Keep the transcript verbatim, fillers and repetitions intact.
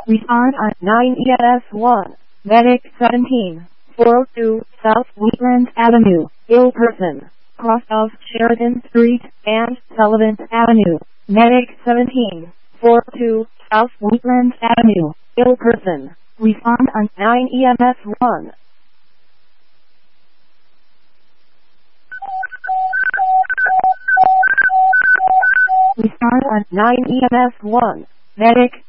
Respond on nine E M S one. Medic seventeen, four oh two South Wheatland Avenue, ill person, cross of Sheridan Street and Sullivan Avenue. Medic seventeen, four oh two South Wheatland Avenue, ill person. Respond on nine E M S one. Respond on nine E M S one. Medic